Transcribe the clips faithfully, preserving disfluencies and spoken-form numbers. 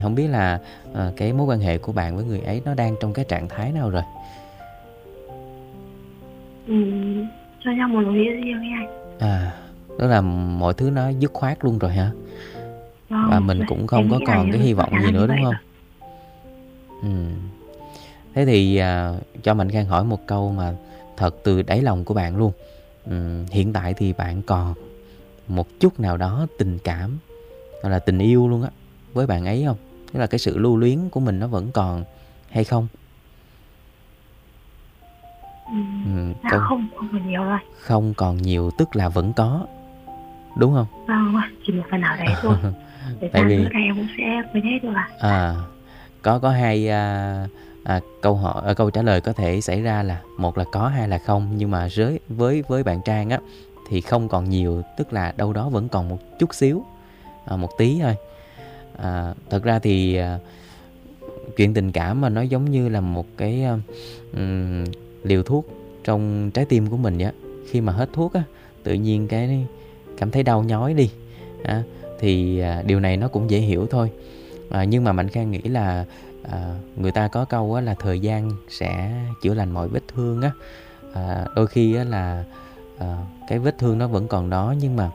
Hông biết là, ờ, cái mối quan hệ của bạn với người ấy nó đang trong cái trạng thái nào rồi? Ừm, cho nhau một lối đi riêng ấy anh. À, tức là mọi thứ nó dứt khoát luôn rồi hả? Và Vâng, mình vậy cũng không em có nghĩ là còn cái hy chắc vọng chắn gì là như nữa, đúng vậy hông? rồi. Ừm. Thế thì, à, cho mình Khang hỏi một câu mà thật từ đáy lòng của bạn luôn. Ừm, hiện tại thì bạn còn một chút nào đó tình cảm, hoặc là tình yêu luôn á, với bạn ấy hông? Tức là cái sự lưu luyến của mình nó vẫn còn hay không? Ừm, Ừm, dạ câu không, không còn nhiều rồi. không còn nhiều tức là vẫn có, đúng hông? Vâng ạ, chỉ một phần nào đấy thôi. Thời Tại gian nữa vì thì em cũng sẽ quên hết thôi à. À, có có hai, a, à, câu hỏi à, câu trả lời có thể xảy ra là một là có, hai là không. Nhưng mà rới với với bạn Trang á, thì không còn nhiều, tức là đâu đó vẫn còn một chút xíu, à, một tí thôi. À, thật ra thì, à, chuyện tình cảm mà nó giống như là một cái, a, ừm, liều thuốc trong trái tim của mình vậy á. Khi mà hết thuốc á, tự nhiên cái cảm thấy đau nhói đi, á, thì, à, điều này nó cũng dễ hiểu thôi. À, nhưng mà Mạnh Khang nghĩ là, à, người ta có câu á là thời gian sẽ chữa lành mọi vết thương á. À, đôi khi á là, ờ, cái vết thương nó vẫn còn đó nhưng mà,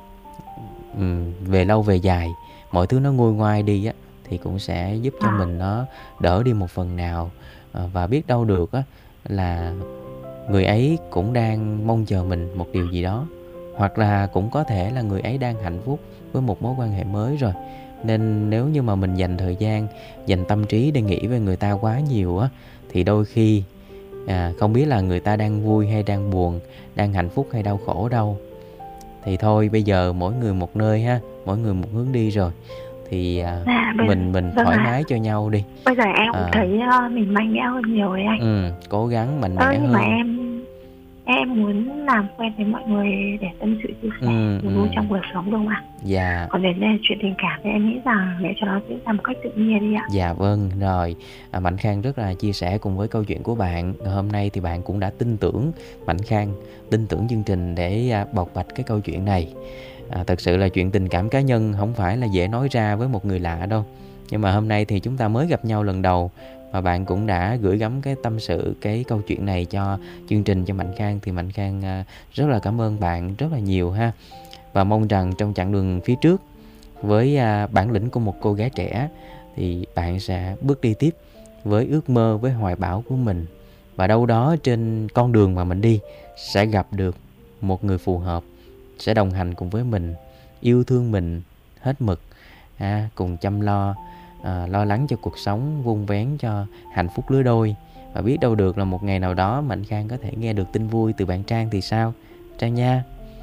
ừm, về lâu về dài, mọi thứ nó nguôi ngoai đi á, thì cũng sẽ giúp cho À. mình nó đỡ đi một phần nào. Ờ, và biết đâu được á là người ấy cũng đang mong chờ mình một điều gì đó, hoặc là cũng có thể là người ấy đang hạnh phúc với một mối quan hệ mới rồi. Nên nếu như mà mình dành thời gian, dành tâm trí để nghĩ về người ta quá nhiều á, thì đôi khi, à, không biết là người ta đang vui hay đang buồn, đang hạnh phúc hay đau khổ đâu. Thì thôi bây giờ mỗi người một nơi ha, mỗi người một hướng đi rồi, thì, à, Dạ, bây mình mình vâng thoải ạ. mái cho nhau đi. Bây giờ em cũng À. thấy, ơ, mình mạnh mẽ hơn nhiều rồi anh. Ừm, cố gắng mạnh Ơ, mẽ nhưng mà hơn. em em muốn làm quen với mọi người để tâm sự, chia sẻ Ừm, niềm vui ừm. trong cuộc sống, đúng không ạ? Dạ. Còn vấn đề chuyện tình cảm thì em nghĩ rằng để cho nó diễn ra một cách tự nhiên đi ạ. Dạ vâng, rồi. À, Mạnh Khang rất là chia sẻ cùng với câu chuyện của bạn. Hôm nay thì bạn cũng đã tin tưởng Mạnh Khang, tin tưởng chương trình để, a, bộc bạch cái câu chuyện này. À, thật sự là chuyện tình cảm cá nhân hổng phải là dễ nói ra với một người lạ đâu. Nhưng mà hôm nay thì chúng ta mới gặp nhau lần đầu, và bạn cũng đã gửi gắm cái tâm sự, cái câu chuyện này cho chương trình, cho Mạnh Khang, thì Mạnh Khang, a, rất là cảm ơn bạn rất là nhiều ha. Và mong rằng trong chặng đường phía trước với, a, bản lĩnh của một cô gái trẻ thì bạn sẽ bước đi tiếp với ước mơ, với hoài bão của mình. Và đâu đó trên con đường mà mình đi sẽ gặp được một người phù hợp, sẽ đồng hành cùng với mình, yêu thương mình hết mực, a, cùng chăm lo, ờ, lo lắng cho cuộc sống, vun vén cho hạnh phúc lứa đôi. Và biết đâu được là một ngày nào đó Mạnh Khang có thể nghe được tin vui từ bạn Trang thì sao, Trang nha.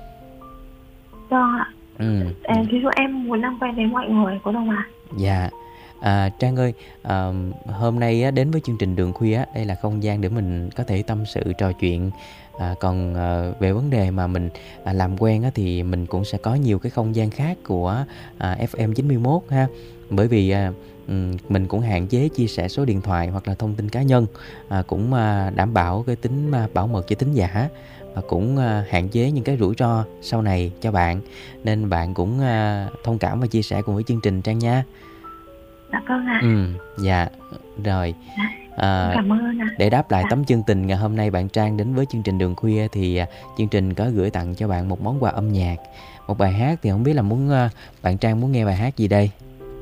Vâng ạ. Ừm. À, ví dụ em muốn làm quen với mọi người, có được không ạ? Dạ. À, Trang ơi, ờm, hôm nay á đến với chương trình Đường Khuya á, đây là không gian để mình có thể tâm sự, trò chuyện. À, còn, ờ, về vấn đề mà mình, à, làm quen á thì mình cũng sẽ có nhiều cái không gian khác của, à, ép em chín mươi mốt ha. Bởi vì, à, ừm, mình cũng hạn chế chia sẻ số điện thoại hoặc là thông tin cá nhân, à, cũng, a, đảm bảo cái tính, a, bảo mật cho thính giả, và cũng, a, hạn chế những cái rủi ro sau này cho bạn. Nên bạn cũng, a, thông cảm và chia sẻ cùng với chương trình Trang nha. Dạ vâng ạ. Ừm, dạ, rồi. Dạ, em À, cảm ơn ạ. để đáp lại Dạ. tấm chân tình ngày hôm nay bạn Trang đến với chương trình Đường Khuya thì, à, chương trình có gửi tặng cho bạn một món quà âm nhạc, một bài hát thì hổng biết là muốn, a bạn Trang muốn nghe bài hát gì đây?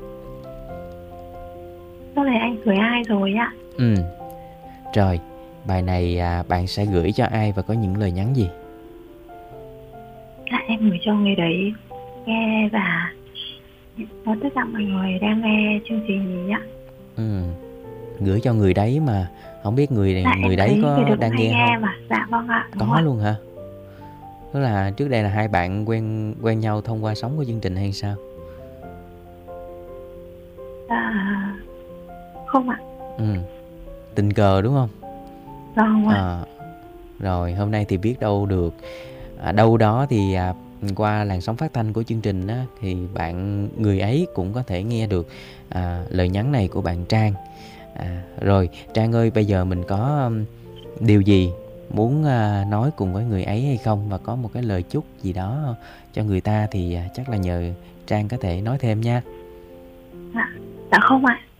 Lúc này anh cưới ai rồi ạ? Ừm. Rồi, bài này, à, bạn sẽ gửi cho ai và có những lời nhắn gì? Dạ, em gửi cho người đấy nghe và cho tất cả mọi người đang nghe chương trình nhá. Ừm, gửi cho người đấy mà hổng biết người Dạ, này em người đấy thấy người có đấy cũng đang hay nghe nghe hông? mà. Dạ vâng ạ, đúng Có ạ. luôn hả? Tức là trước đây là hai bạn quen quen nhau thông qua sóng của chương trình hay sao? Dạ, không ạ. Ừm, tình cờ, đúng hông? Vâng ạ. Ờ, rồi hôm nay thì biết đâu được, à, đâu đó thì, à, qua làn sóng phát thanh của chương trình á, thì bạn người ấy cũng có thể nghe được, à, lời nhắn này của bạn Trang. À, rồi, Trang ơi, bây giờ mình có, ưm, điều gì muốn, a, nói cùng với người ấy hay không? Và có một cái lời chúc gì đó cho người ta thì, à, chắc là nhờ Trang có thể nói thêm nha. Dạ, dạ không ạ.